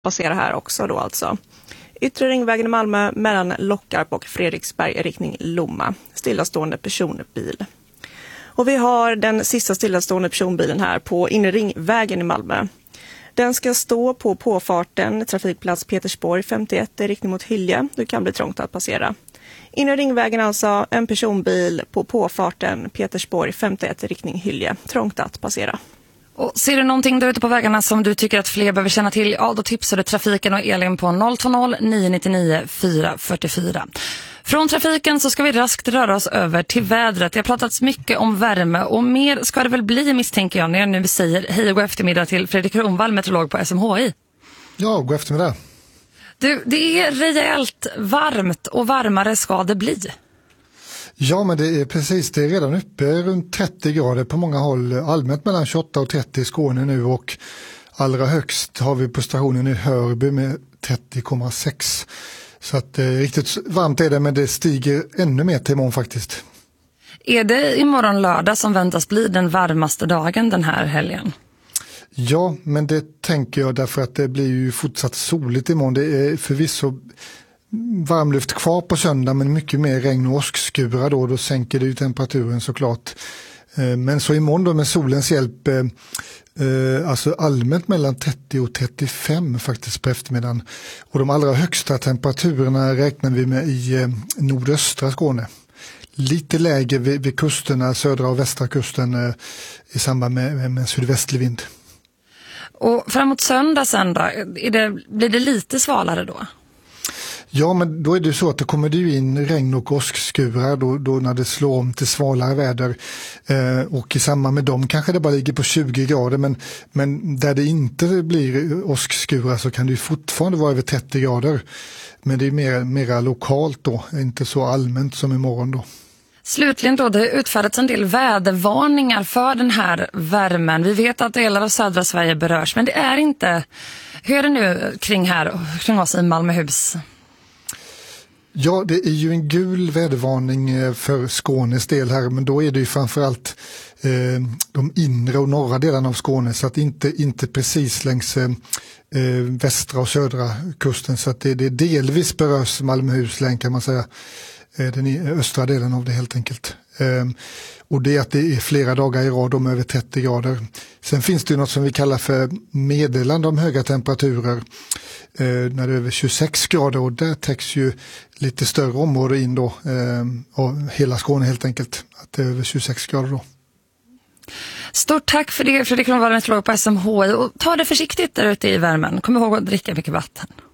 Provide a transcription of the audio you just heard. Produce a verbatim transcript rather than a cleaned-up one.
passera här också då alltså. Yttre ringvägen i Malmö mellan Lockarp och Fredriksberg i riktning Lomma. Stillastående personbil. Och vi har den sista stillastående personbilen här på inre ringvägen i Malmö. Den ska stå på påfarten trafikplats Petersborg femtioett i riktning mot Hylje. Det kan bli trångt att passera. Inre ringvägen alltså, en personbil på påfarten Petersborg femtioett i riktning Hylje. Trångt att passera. Och ser du någonting där ute på vägarna som du tycker att fler behöver känna till, ja då tipsar du trafiken och Elin på noll två noll nio nio nio fyra fyra fyra. Från trafiken så ska vi raskt röra oss över till vädret. Det har pratats mycket om värme och mer ska det väl bli, misstänker jag, när jag nu säger hej och god eftermiddag till Fredrik Kronvall, meteorolog på S M H I. Ja, god eftermiddag. Du, det är rejält varmt och varmare ska det bli. Ja, men det är precis, det är redan uppe runt trettio grader på många håll, allmänt mellan tjugoåtta och trettio i Skåne nu, och allra högst har vi på stationen i Hörby med trettio komma sex. Så att eh, riktigt varmt är det, men det stiger ännu mer till imorgon faktiskt. Är det imorgon lördag som väntas bli den varmaste dagen den här helgen? Ja, men det tänker jag därför att det blir ju fortsatt soligt imorgon. Det är förvisso varmluft kvar på söndag, men mycket mer regn och åskskurar då, då sänker det ju temperaturen såklart. Men så imorgon då med solens hjälp, alltså allmänt mellan trettio och trettiofem faktiskt på eftermiddagen. Och de allra högsta temperaturerna räknar vi med i nordöstra Skåne. Lite lägre vid, vid kusterna, södra och västra kusten i samband med, med, med sydvästlig vind. Och framåt söndag sen då, är det, blir det lite svalare då? Ja, men då är det så att det kommer det ju in regn och åskskurar då, då när det slår om till svalare väder. Eh, och i samband med dem kanske det bara ligger på tjugo grader, men, men där det inte blir åskskurar så kan det ju fortfarande vara över trettio grader. Men det är mer, mera lokalt då, inte så allmänt som imorgon då. Slutligen då, det har utfärdats en del vädervarningar för den här värmen. Vi vet att delar av södra Sverige berörs, men det är inte... Hur är det nu kring här, kring oss i Malmöhus? Ja, det är ju en gul vädervarning för Skånes del här, men då är det ju framförallt eh, de inre och norra delarna av Skåne, så att inte, inte precis längs eh, västra och södra kusten, så att det, det delvis berörs Malmöhus län kan man säga, eh, den östra delen av det helt enkelt. Eh, och det är att det är flera dagar i rad om över trettio grader. Sen finns det ju något som vi kallar för meddelande om höga temperaturer eh, när det är över tjugosex grader, och där täcks ju lite större område in då, eh, och hela Skåne helt enkelt, att det är över tjugosex grader då. Stort tack för det, Fredrik Kronvall, meteorolog på S M H I, och ta det försiktigt där ute i värmen. Kom ihåg att dricka mycket vatten.